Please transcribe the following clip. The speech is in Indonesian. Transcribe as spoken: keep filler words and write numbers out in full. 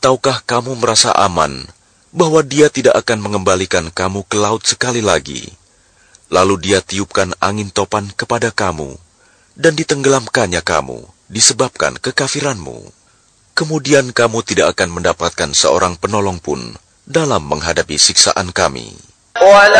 Ataukah kamu merasa aman bahwa Dia tidak akan mengembalikan kamu ke laut sekali lagi, lalu Dia tiupkan angin topan kepada kamu, dan ditenggelamkannya kamu disebabkan kekafiranmu? Kemudian kamu tidak akan mendapatkan seorang penolong pun dalam menghadapi siksaan kami. ولو